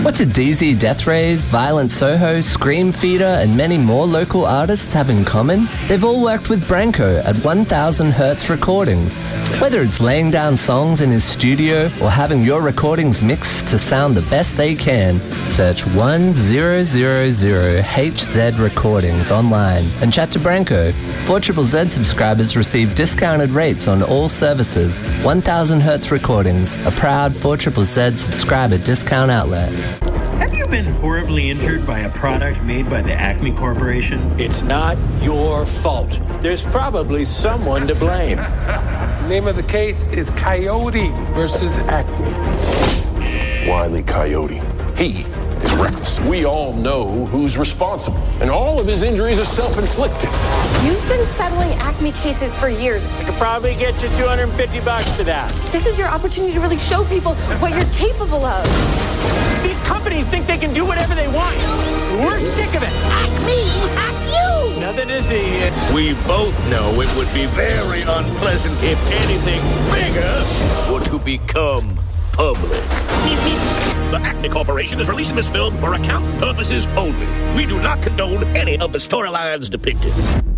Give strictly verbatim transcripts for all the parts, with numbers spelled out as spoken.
What do D Z Death Rays, Violent Soho, Scream Feeder, and many more local artists have in common? They've all worked with Branko at one thousand Hertz Recordings. Whether it's laying down songs in his studio or having your recordings mixed to sound the best they can, search one thousand H Z Recordings online and chat to Branko. four Z Z Z subscribers receive discounted rates on all services. one thousand Hertz Recordings, a proud four Z Z Z subscriber discount outlet. Have you been horribly injured by a product made by the Acme Corporation? It's not your fault. There's probably someone to blame. The name of the case is Coyote versus Acme. Wile E. Coyote. He is reckless. We all know who's responsible, and all of his injuries are self-inflicted. You've been settling Acme cases for years. I could probably get you two hundred fifty bucks for that. This is your opportunity to really show people what you're capable of. These companies think they can do whatever they want. We're sick of it. Acme, hack you! Nothing to see. We both know it would be very unpleasant if anything bigger were to become public. The Acme Corporation is releasing this film for accounting purposes only. We do not condone any of the storylines depicted.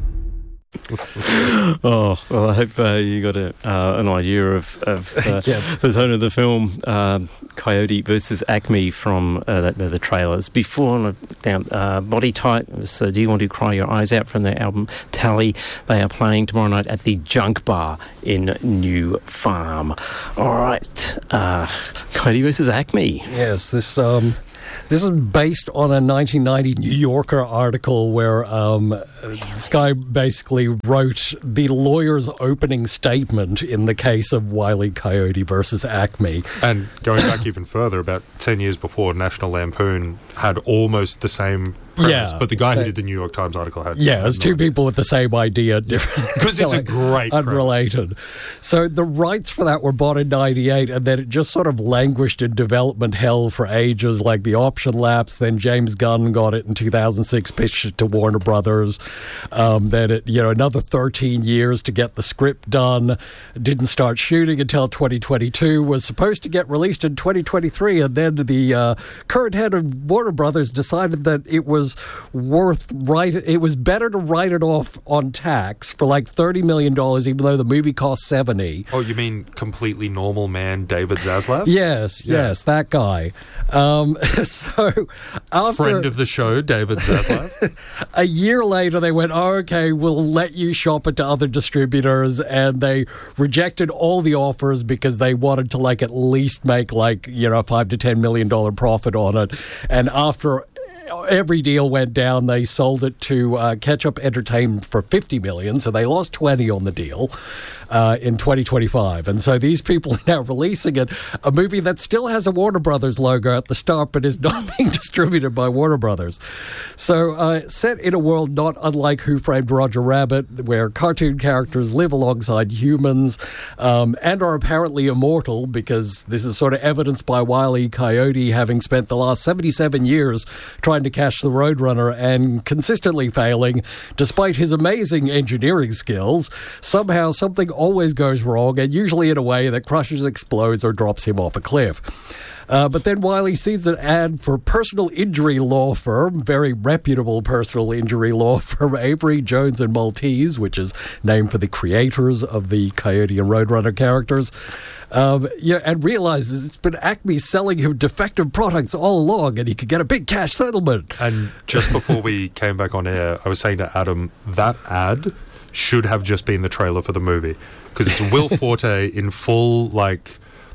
Oh, well, I hope uh, you got a, uh, an idea of, of uh, yeah. the tone of the film, uh, Coyote versus Acme from uh, the, the trailers. Before, down, uh, Body Tight was uh, Do You Want to Cry Your Eyes Out from their album Tally. They are playing tomorrow night at the Junk Bar in New Farm. All right, uh, Coyote versus Acme. Yes, this... Um This is based on a nineteen ninety New Yorker article where um, this guy basically wrote the lawyer's opening statement in the case of Wile E. Coyote versus Acme. And going back even further, about ten years before, National Lampoon had almost the same premise, yeah, but the guy they, who did the New York Times article had... Yeah, it's two people with the same idea. different Because it's like, a great unrelated. premise. So the rights for that were bought in ninety-eight, and then it just sort of languished in development hell for ages, like the option lapse. Then James Gunn got it in two thousand six, pitched it to Warner Brothers. Um, then it, you know, another thirteen years to get the script done. Didn't start shooting until twenty twenty-two. Was supposed to get released in twenty twenty-three, and then the uh, current head of Warner Brothers decided that it was worth write it was better to write it off on tax for like thirty million dollars, even though the movie cost seventy. Oh, you mean completely normal man David Zaslav? Yes, yeah. yes, that guy. Um, so after, friend of the show, David Zaslav. A year later, they went, oh, okay, we'll let you shop it to other distributors, and they rejected all the offers because they wanted to like at least make like, you know, five to ten million dollar profit on it. And after every deal went down, they sold it to uh, Ketchup Entertainment for fifty million dollars, so they lost twenty on the deal uh, in twenty twenty-five. And so these people are now releasing it, a movie that still has a Warner Brothers logo at the start, but is not being distributed by Warner Brothers. So uh, set in a world not unlike Who Framed Roger Rabbit, where cartoon characters live alongside humans um, and are apparently immortal, because this is sort of evidenced by Wile E. Coyote having spent the last seventy-seven years trying to catch the Roadrunner and consistently failing. Despite his amazing engineering skills, somehow something always goes wrong, and usually in a way that crushes, explodes, or drops him off a cliff. Uh, but then Wiley sees an ad for personal injury law firm, very reputable personal injury law firm, Avery, Jones and Maltese, which is named for the creators of the Coyote and Roadrunner characters. Um, yeah, and realizes it's been Acme selling him defective products all along, and he could get a big cash settlement. And just before we came back on air, I was saying to Adam, that ad should have just been the trailer for the movie, because it's Will Forte in full, like,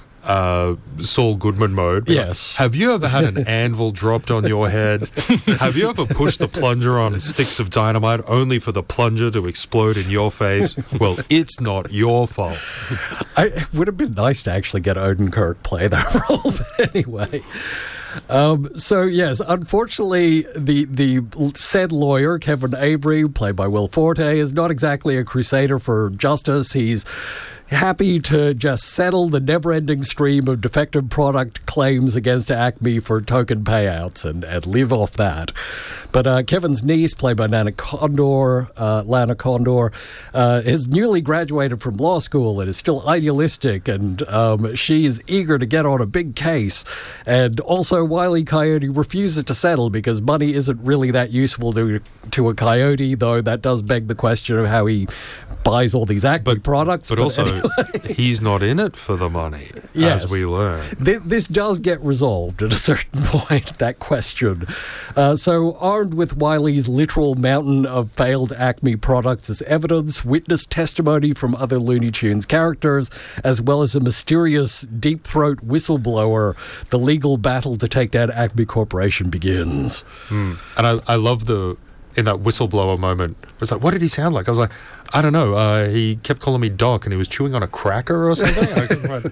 uh, Saul Goodman mode. Yes. Have you ever had an anvil dropped on your head? Have you ever pushed the plunger on sticks of dynamite only for the plunger to explode in your face? Well, it's not your fault. I, it would have been nice to actually get Odenkirk play that role, but anyway. Um, so, yes, unfortunately, the, the said lawyer, Kevin Avery, played by Will Forte, is not exactly a crusader for justice. He's happy to just settle the never-ending stream of defective product claims against Acme for token payouts and, and live off that. But uh, Kevin's niece, played by Lana Condor, uh, Lana Condor, uh, is newly graduated from law school and is still idealistic, and um, she is eager to get on a big case. And also, Wile E. Coyote refuses to settle because money isn't really that useful to to a coyote, though that does beg the question of how he buys all these Acme but, products. But, but also, anyway. He's not in it for the money, yes. as we learn. Th- this does get resolved at a certain point, that question. Uh, so, armed with Wile's literal mountain of failed Acme products as evidence, witness testimony from other Looney Tunes characters, as well as a mysterious deep-throat whistleblower, the legal battle to take down Acme Corporation begins. Mm. And I, I love the... in that whistleblower moment, it was like, what did he sound like? I was like, I don't know. Uh, he kept calling me Doc, and he was chewing on a cracker or something. I couldn't write.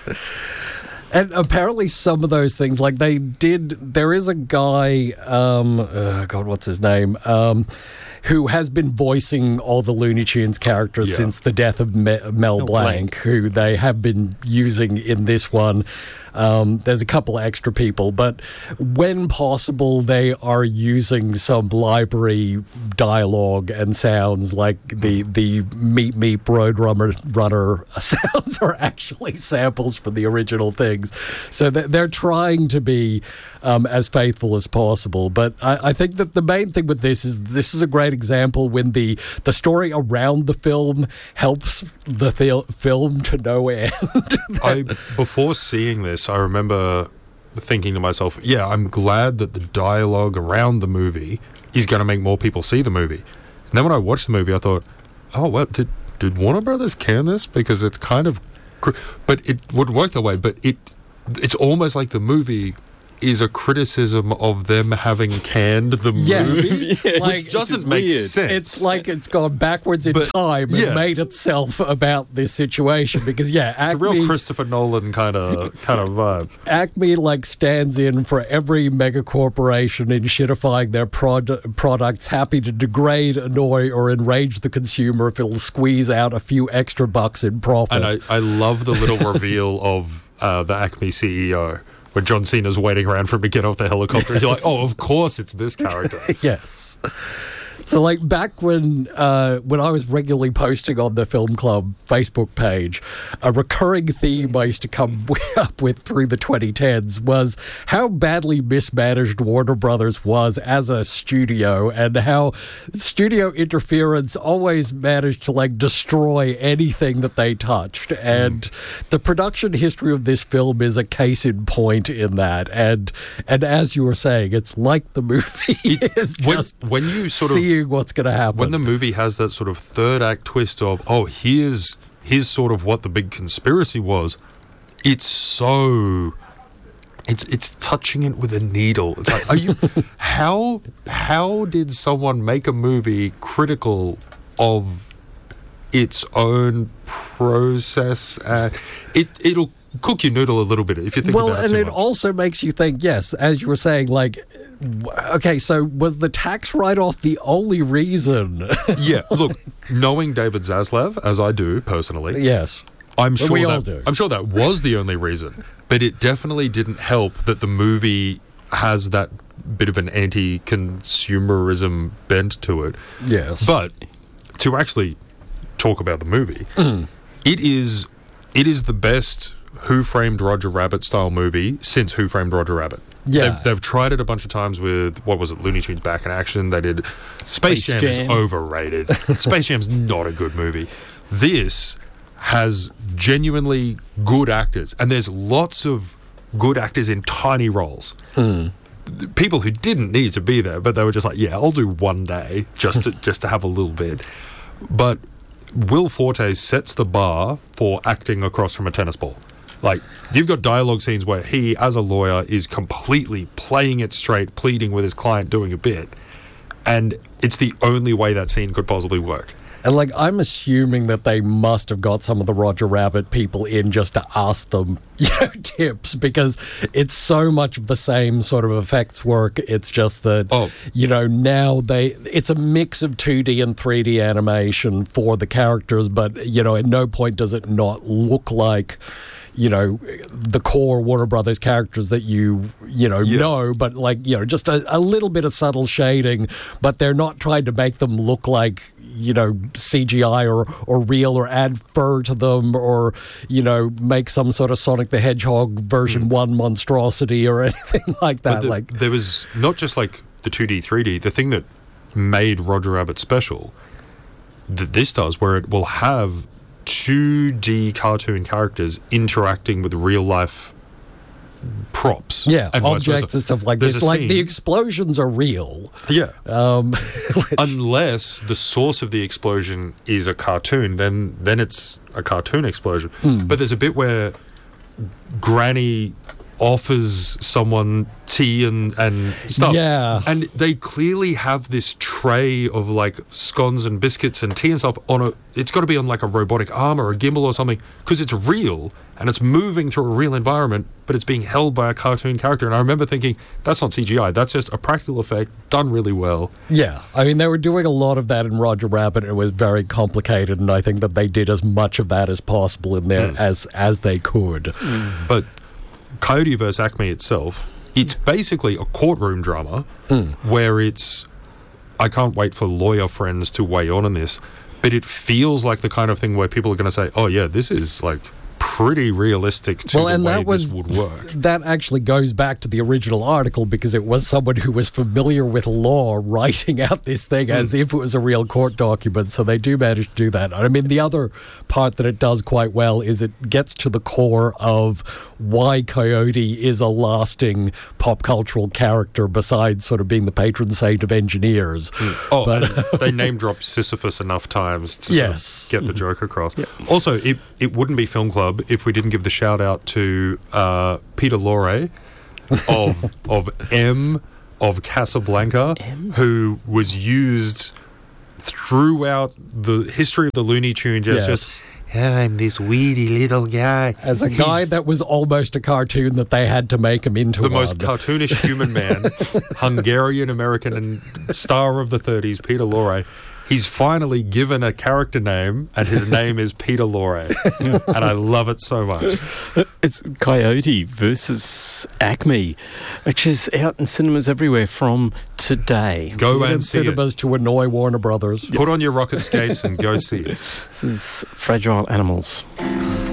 And apparently some of those things, like they did, there is a guy, um, uh, God, what's his name, um, who has been voicing all the Looney Tunes characters yeah. since the death of Me- Mel Blanc, Blanc, who they have been using in this one. Um, there's a couple extra people, but when possible, they are using some library dialogue and sounds, like the the Meep Meep Roadrunner runner sounds are actually samples from the original things. So they're trying to be um, as faithful as possible. But I, I think that the main thing with this is this is a great example when the, the story around the film helps the th- film to no end. I, before seeing this, I remember thinking to myself, yeah, I'm glad that the dialogue around the movie is going to make more people see the movie. And then when I watched the movie, I thought, oh, what, did, did Warner Brothers can this? Because it's kind of... Cr- but it wouldn't work that way. But it it's almost like the movie is a criticism of them having canned the yes. movie, yeah, which like, doesn't make weird. sense. It's like it's gone backwards in but, time and yeah. made itself about this situation because, yeah, Acme, it's a real Christopher Nolan kind of kind of vibe. Acme like stands in for every mega corporation in shitifying their prod- products, happy to degrade, annoy, or enrage the consumer if it'll squeeze out a few extra bucks in profit. And I, I love the little reveal of uh, the Acme C E O. When John Cena's waiting around for him to get off the helicopter, yes. You're like, oh, of course it's this character. Yes. So, like, back when uh, when I was regularly posting on the Film Club Facebook page, a recurring theme I used to come up with through the twenty tens was how badly mismanaged Warner Brothers was as a studio and how studio interference always managed to, like, destroy anything that they touched. And mm. the production history of this film is a case in point in that. And and as you were saying, it's like the movie it, is just when, when you sort seeing of what's going to happen. When the movie has that sort of third act twist of, oh, here's here's sort of what the big conspiracy was, it's so it's it's touching it with a needle. It's like, are you how how did someone make a movie critical of its own process? Uh, it it'll cook your noodle a little bit if you think well, about it. Well, and too it much. also makes you think, yes, as you were saying, like, okay, so was the tax write-off the only reason? Yeah, look, knowing David Zaslav, as I do personally, yes, I'm sure we that, all do. I'm sure that was the only reason, but it definitely didn't help that the movie has that bit of an anti-consumerism bent to it. Yes, but to actually talk about the movie, mm. it is it is the best Who Framed Roger Rabbit style movie since Who Framed Roger Rabbit. Yeah. They've, they've tried it a bunch of times with, what was it, Looney Tunes Back in Action. They did Space, Space Jam, Jam is overrated. Space Jam's not a good movie. This has genuinely good actors, and there's lots of good actors in tiny roles. Mm. People who didn't need to be there, but they were just like, yeah, I'll do one day just to, just to have a little bit. But Will Forte sets the bar for acting across from a tennis ball. Like, you've got dialogue scenes where he, as a lawyer, is completely playing it straight, pleading with his client, doing a bit. And it's the only way that scene could possibly work. And, like, I'm assuming that they must have got some of the Roger Rabbit people in just to ask them, you know, tips, because it's so much of the same sort of effects work. It's just that, oh. you know, now they, it's a mix of two D and three D animation for the characters, but, you know, at no point does it not look like, you know, the core Warner Brothers characters that you, you know, yeah. know, but, like, you know, just a, a little bit of subtle shading, but they're not trying to make them look like, you know, C G I or, or real, or add fur to them, or, you know, make some sort of Sonic the Hedgehog version mm. one monstrosity or anything like that. The, like there was not just like the two D, three D, the thing that made Roger Rabbit special that this does, where it will have two D cartoon characters interacting with real life props. Yeah, and objects and stuff like There's this. a Like, scene- the explosions are real. Yeah. Um, which- Unless the source of the explosion is a cartoon, then then it's a cartoon explosion. Hmm. But there's a bit where Granny offers someone tea and, and stuff. Yeah. And they clearly have this tray of like scones and biscuits and tea and stuff on a, it's got to be on like a robotic arm or a gimbal or something, because it's real and it's moving through a real environment, but it's being held by a cartoon character. And I remember thinking, that's not C G I, that's just a practical effect done really well. Yeah, I mean, they were doing a lot of that in Roger Rabbit. It was very complicated, and I think that they did as much of that as possible in there Mm. as as they could. Mm. But Coyote versus. Acme itself, it's basically a courtroom drama Mm. where it's, I can't wait for lawyer friends to weigh on in this, but it feels like the kind of thing where people are going to say, oh yeah, this is like pretty realistic to Well, the and way that was this would work. that actually goes back to the original article, because it was someone who was familiar with law writing out this thing Mm. as if it was a real court document. So they do manage to do that. I mean, the other part that it does quite well is it gets to the core of why Coyote is a lasting pop cultural character, besides sort of being the patron saint of engineers. Mm. Oh, But- and they name drop Sisyphus enough times to Yes. sort of get the joke across. Also, it, it wouldn't be Film Club if we didn't give the shout out to uh, Peter Lorre of of M of Casablanca, M? who was used throughout the history of the Looney Tunes as Yes. just, I'm this weedy little guy. As a He's guy that was almost a cartoon that they had to make him into the one. most cartoonish human man, Hungarian American and star of the thirties, Peter Lorre. He's finally given a character name, and his name is Peter Lorre, and I love it so much. It's Coyote versus Acme, which is out in cinemas everywhere from today. Go See it in and see it. cinemas to annoy Warner Brothers. Put on your rocket skates and go see it. This is Fragile Animals.